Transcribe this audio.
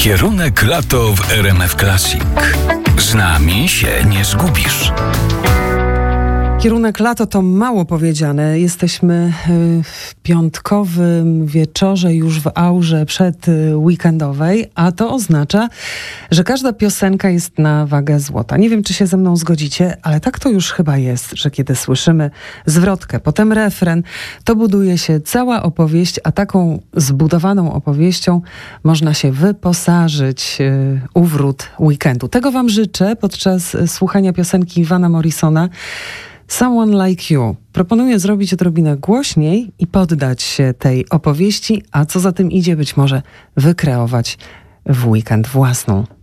Kierunek lato w RMF Classic. Z nami się nie zgubisz. Kierunek lato to mało powiedziane. Jesteśmy w piątkowym wieczorze, już w aurze przedweekendowej, a to oznacza, że każda piosenka jest na wagę złota. Nie wiem, czy się ze mną zgodzicie, ale tak to już chyba jest, że kiedy słyszymy zwrotkę, potem refren, to buduje się cała opowieść, a taką zbudowaną opowieścią można się wyposażyć u wrót weekendu. Tego wam życzę podczas słuchania piosenki Vana Morrisona Someone Like You. Proponuję zrobić odrobinę głośniej i poddać się tej opowieści, a co za tym idzie, być może wykreować w weekend własną.